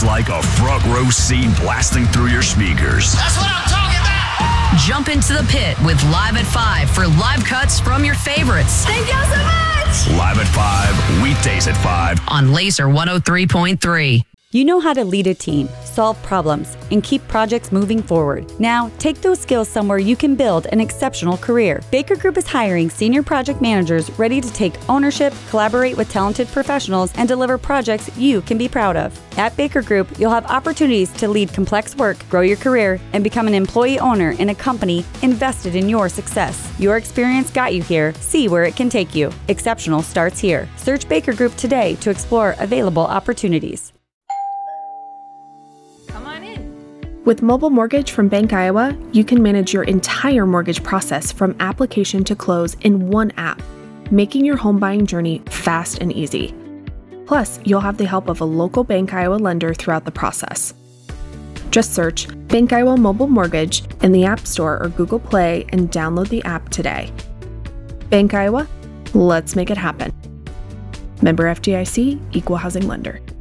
It's like a front row seat blasting through your speakers. That's what I'm talking about! Jump into the pit with Live at 5 for live cuts from your favorites. Thank you so much! Live at 5, weekdays at 5 on Laser 103.3. You know how to lead a team, solve problems, and keep projects moving forward. Now, take those skills somewhere you can build an exceptional career. Baker Group is hiring senior project managers ready to take ownership, collaborate with talented professionals, and deliver projects you can be proud of. At Baker Group, you'll have opportunities to lead complex work, grow your career, and become an employee owner in a company invested in your success. Your experience got you here. See where it can take you. Exceptional starts here. Search Baker Group today to explore available opportunities. With Mobile Mortgage from Bank Iowa, you can manage your entire mortgage process from application to close in one app, making your home buying journey fast and easy. Plus, you'll have the help of a local Bank Iowa lender throughout the process. Just search Bank Iowa Mobile Mortgage in the App Store or Google Play and download the app today. Bank Iowa, let's make it happen. Member FDIC, Equal Housing Lender.